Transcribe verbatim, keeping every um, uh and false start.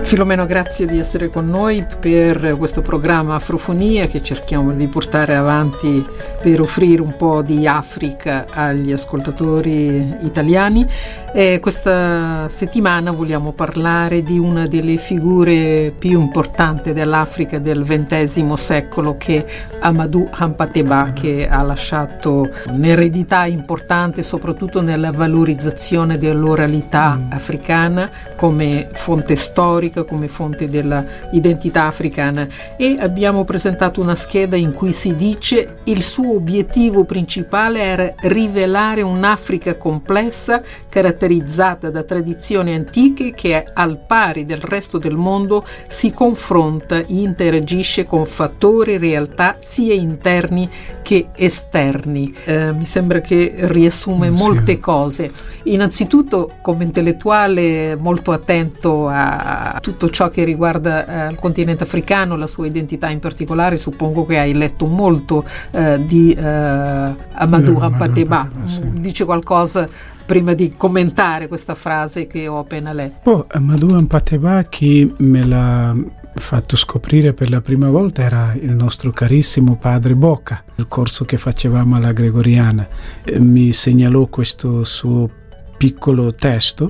Filomeno, grazie di essere con noi per questo programma Afrofonia che cerchiamo di portare avanti per offrire un po' di Africa agli ascoltatori italiani. E questa settimana vogliamo parlare di una delle figure più importanti dell'Africa del ventesimo secolo, che è Amadou Hampâté-Bâ, che ha lasciato un'eredità importante soprattutto nella valorizzazione dell'oralità mm. africana come fonte storica, come fonte della identità africana, e abbiamo presentato una scheda in cui si dice il suo obiettivo principale era rivelare un'Africa complessa caratterizzata da tradizioni antiche che al pari del resto del mondo si confronta, interagisce con fattori e realtà sia interni che esterni. Eh, mi sembra che riassume molte sì. cose. Innanzitutto, come intellettuale molto attento a tutto ciò che riguarda eh, il continente africano, la sua identità in particolare, suppongo che hai letto molto eh, di eh, Amadou Hampâté-Bâ. Sì. Dice qualcosa prima di commentare questa frase che ho appena letto? Oh, Amadou Hampâté-Bâ, chi me l'ha fatto scoprire per la prima volta era il nostro carissimo padre Bocca, il corso che facevamo alla Gregoriana. Mi segnalò questo suo piccolo testo